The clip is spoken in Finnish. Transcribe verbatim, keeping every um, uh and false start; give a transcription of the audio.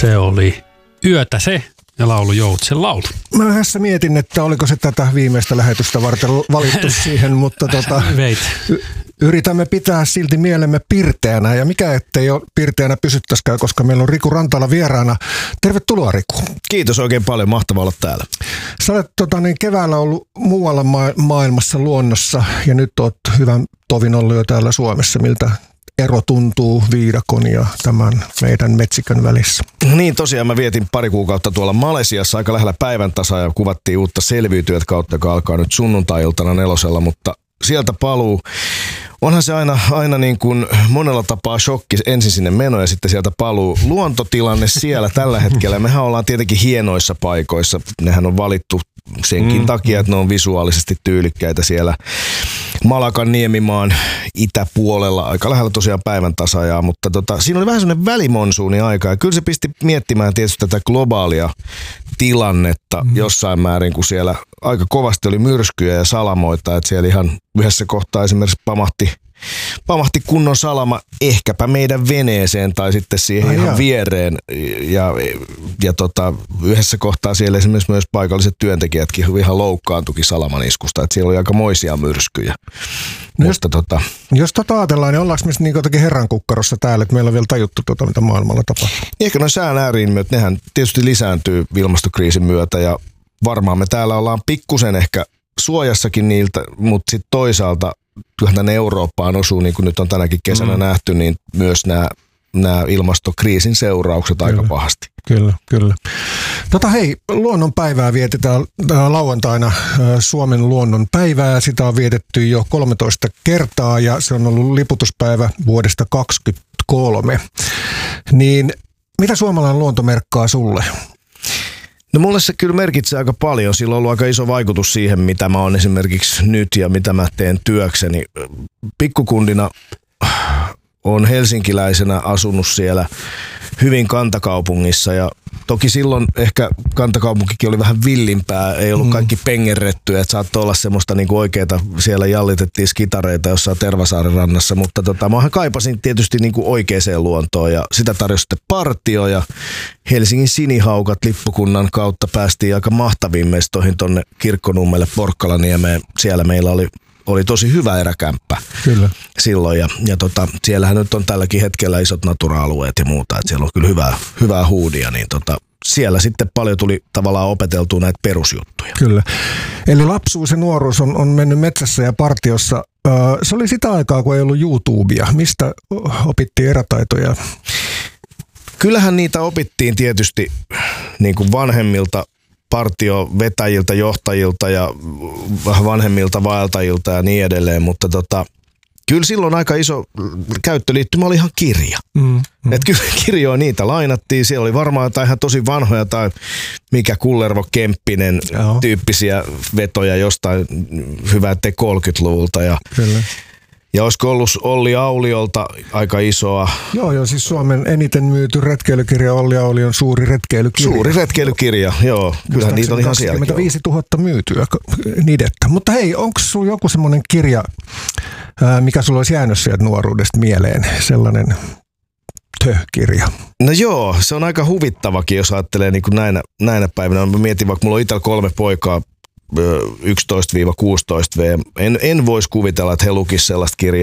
Se oli Yötä se ja laulu Joutsen laulu. Mä tässä mietin, että oliko se tätä viimeistä lähetystä varten valittu siihen, mutta tota, y- yritämme pitää silti mielemme pirteänä. Ja mikä ettei ole pirteänä pysyttäskään, koska meillä on Riku Rantala vieraana. Tervetuloa, Riku. Kiitos oikein paljon, mahtavaa olla täällä. Sä olet tota, niin keväällä ollut muualla ma- maailmassa luonnossa ja nyt oot hyvän tovin ollut jo täällä Suomessa. Miltä ero tuntuu viidakon ja tämän meidän metsikön välissä? Niin tosiaan mä vietin pari kuukautta tuolla Malesiassa aika lähellä päivän tasa ja kuvattiin uutta selviytyjät kautta, joka alkaa nyt sunnuntai-iltana nelosella, mutta sieltä paluu. Onhan se aina, aina niin kuin monella tapaa shokki ensin sinne meno ja sitten sieltä paluu. Luontotilanne siellä tällä hetkellä. Mehän ollaan tietenkin hienoissa paikoissa. Nehän on valittu senkin mm. takia, että ne on visuaalisesti tyylikkäitä siellä Malakan niemimaan itäpuolella. Aika lähellä tosiaan päivän tasajaa, mutta tota, siinä oli vähän sellainen välimonsuuni aika. Ja kyllä se pisti miettimään tietysti tätä globaalia tilannetta mm. jossain määrin, kun siellä aika kovasti oli myrskyjä ja salamoita, että siellä ihan yhdessä kohtaa esimerkiksi pamahti, pamahti kunnon salama ehkäpä meidän veneeseen tai sitten siihen Ai ihan jaa. viereen. Ja, ja tota, yhdessä kohtaa siellä esimerkiksi myös paikalliset työntekijätkin ihan loukkaantuikin salaman iskusta, että siellä oli aika moisia myrskyjä. No Mutta, jos, tota, jos tota ajatellaan, niin ollaanko me niin jotenkin herran kukkarossa täällä, että meillä on vielä tajuttu tota, mitä maailmalla tapahtuu? Ehkä noin sään ääriilmiöt, nehän tietysti lisääntyy ilmastokriisin myötä ja varmaan me täällä ollaan pikkusen ehkä suojassakin niiltä, mutta sitten toisaalta kyllähän tänne Eurooppaan osuu, niin kuin nyt on tänäkin kesänä mm. nähty, niin myös nämä, nämä ilmastokriisin seuraukset kyllä. aika pahasti. Kyllä, kyllä. Tota hei, luonnonpäivää vietetään lauantaina Suomen luonnon päivää. Sitä on vietetty jo kolmetoista kertaa ja se on ollut liputuspäivä vuodesta kaksikymmentäkolme. Niin mitä suomalainen luonto merkkaa sulle? No mulle se kyllä merkitsee aika paljon. Sillä on ollut aika iso vaikutus siihen, mitä mä oon esimerkiksi nyt ja mitä mä teen työkseni. Pikkukundina on helsinkiläisenä asunut siellä hyvin kantakaupungissa ja toki silloin ehkä kantakaupunkikin oli vähän villimpää, ei ollut kaikki pengerrettyä, että saattoi olla semmoista niinku oikeeta, siellä jallitettiin skitareita jossain Tervasaaren rannassa, mutta tota, mä kaipasin tietysti niinku oikeeseen luontoon ja sitä tarjosi sitten partio ja Helsingin Sinihaukat lippukunnan kautta päästiin aika mahtaviin mestoihin tonne Kirkkonummelle Porkkalaniemeen, siellä meillä oli Oli tosi hyvä eräkämppä kyllä. silloin ja, ja tota, siellähän nyt on tälläkin hetkellä isot natura-alueet ja muuta, että siellä on kyllä hyvää, hyvää huudia, niin tota, siellä sitten paljon tuli tavallaan opeteltua näitä perusjuttuja. Kyllä. Eli lapsuus ja nuoruus on, on mennyt metsässä ja partiossa. Se oli sitä aikaa, kun ei ollut YouTubea. Mistä opittiin erätaitoja? Kyllähän niitä opittiin tietysti niin kuin vanhemmilta partiovetäjiltä, johtajilta ja vähän vanhemmilta vaeltajilta ja niin edelleen, mutta tota, kyllä silloin aika iso käyttöliittymä oli ihan kirja. Mm, mm. Että kyllä kirjoja niitä lainattiin, siellä oli varmaan jotain ihan tosi vanhoja tai mikä Kullervo Kemppinen Joo. tyyppisiä vetoja jostain hyvää te kolmekymmentäluvulta ja kyllä. Ja olisiko ollut Olli Auliolta aika isoa? Joo, joo, siis Suomen eniten myyty retkeilykirja Olli Aulion suuri retkeilykirja. Suuri retkeilykirja, joo. Kyllähän niitä on ihan sielläkin. kaksikymmentäviisituhatta myytyä nidettä. Mutta hei, onko sulla joku semmoinen kirja, mikä sulla olisi jäänyt sieltä nuoruudesta mieleen? Sellainen tö-kirja. No joo, se on aika huvittavakin, jos ajattelee niin kuin näinä, näinä päivinä. Mä mietin, vaikka mulla on itsellä kolme poikaa, yksitoista kuusitoista vuotiaita. En, en voisi kuvitella, että he lukisivat sellaista kirjaa.